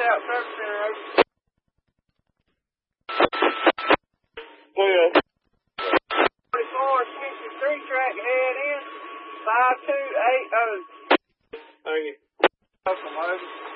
Out Service Center, over. Clear. 44, 63, track head in, 5280. Thank you. Welcome, over.